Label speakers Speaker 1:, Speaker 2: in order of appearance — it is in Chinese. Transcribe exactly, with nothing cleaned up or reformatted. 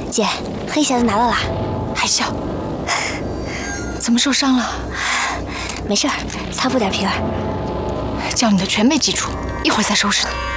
Speaker 1: 姐，黑匣子拿到了。
Speaker 2: 还笑？怎么受伤了？
Speaker 1: 没事儿，擦破点皮儿。
Speaker 2: 叫你的全没记住，一会儿再收拾他。